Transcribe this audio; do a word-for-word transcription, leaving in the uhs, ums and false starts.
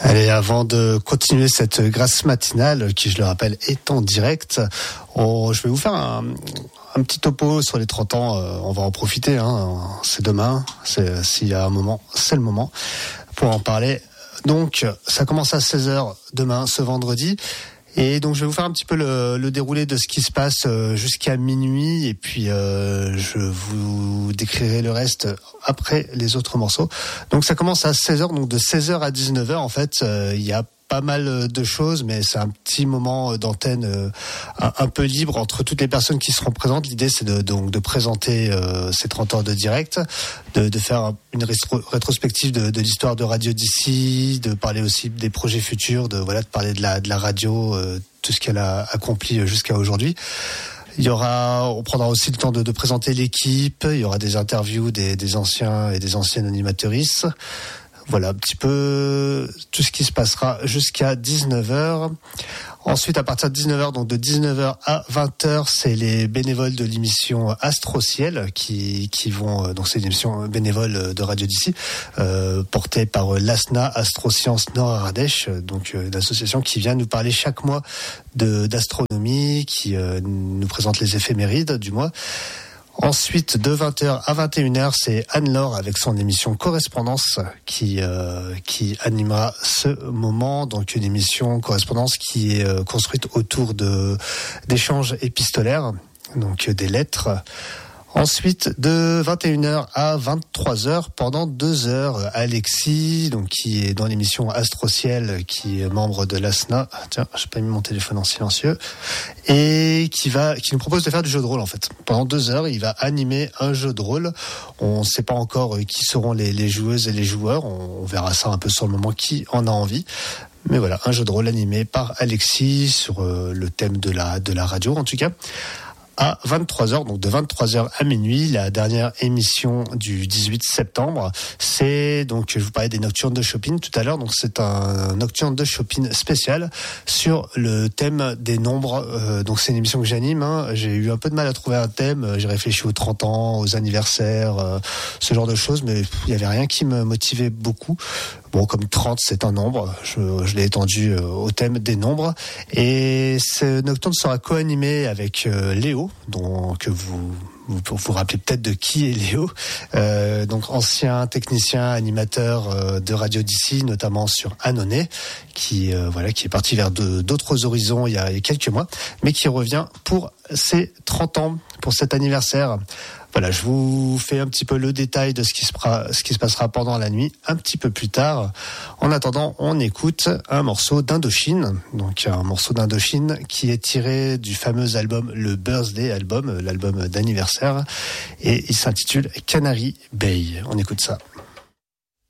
Allez, avant de continuer cette grâce matinale, qui je le rappelle est en direct, on, je vais vous faire un, un petit topo sur les trente ans. Euh, on va en profiter, hein, c'est demain, c'est, s'il y a un moment, c'est le moment pour en parler. Donc, ça commence à seize heures demain, ce vendredi. Et donc je vais vous faire un petit peu le, le déroulé de ce qui se passe jusqu'à minuit, et puis euh, je vous décrirai le reste après les autres morceaux. Donc ça commence à seize heures, donc de seize heures à dix-neuf heures en fait, euh, il y a pas mal de choses, mais c'est un petit moment d'antenne euh, un, un peu libre entre toutes les personnes qui seront présentes. L'idée, c'est de, donc de présenter euh, ces trente heures de direct, de, de faire une rétro, rétrospective de, de l'histoire de Radio d'ici, de parler aussi des projets futurs, de voilà, de parler de la, de la radio, euh, tout ce qu'elle a accompli jusqu'à aujourd'hui. Il y aura, on prendra aussi le temps de, de présenter l'équipe. Il y aura des interviews des, des anciens et des anciennes animatrices. Voilà un petit peu tout ce qui se passera jusqu'à dix-neuf heures. Ensuite, à partir de dix-neuf heures, donc de dix-neuf heures à vingt heures, c'est les bénévoles de l'émission Astro-Ciel qui, qui vont, donc c'est une émission bénévole de Radio d'ici, euh, portée par l'A S N A, Astrosciences Nord-Ardèche, donc une association qui vient nous parler chaque mois de, d'astronomie, qui euh, nous présente les éphémérides du mois. Ensuite, de vingt heures à vingt et une heures, c'est Anne-Laure avec son émission Correspondance qui euh, qui animera ce moment. Donc une émission Correspondance qui est euh, construite autour de d'échanges épistolaires, donc euh, des lettres. Ensuite, de vingt et une heures à vingt-trois heures, pendant deux heures, Alexis, donc qui est dans l'émission Astro-Ciel, qui est membre de l'A S N A. Tiens, j'ai pas mis mon téléphone en silencieux. Et qui va, qui nous propose de faire du jeu de rôle, en fait. Pendant deux heures, il va animer un jeu de rôle. On ne sait pas encore qui seront les, les joueuses et les joueurs. On, on verra ça un peu sur le moment, qui en a envie. Mais voilà, un jeu de rôle animé par Alexis sur euh, le thème de la, de la radio, en tout cas. À vingt-trois heures, donc de vingt-trois heures à minuit, la dernière émission du dix-huit septembre, c'est donc, je vous parlais des nocturnes de Chopin tout à l'heure, donc c'est un nocturne de Chopin spécial sur le thème des nombres. Euh, donc c'est une émission que j'anime, hein. J'ai eu un peu de mal à trouver un thème, j'ai réfléchi aux trente ans, aux anniversaires, euh, ce genre de choses, mais il y avait rien qui me motivait beaucoup. Bon, comme trente, c'est un nombre, je, je l'ai étendu au thème des nombres. Et ce nocturne sera co-animé avec euh, Léo, dont que vous vous vous rappelez peut-être de qui est Léo, euh, donc ancien technicien animateur euh, de Radio d'ici, notamment sur Annonay, qui euh, voilà qui est parti vers de, d'autres horizons il y, a, il y a quelques mois, mais qui revient pour ses trente ans, pour cet anniversaire. Voilà, je vous fais un petit peu le détail de ce qui se, pra- ce qui se passera pendant la nuit un petit peu plus tard. En attendant, on écoute un morceau d'Indochine, donc un morceau d'Indochine qui est tiré du fameux album, le Birthday Album, l'album d'anniversaire, et il s'intitule Canary Bay. On écoute ça.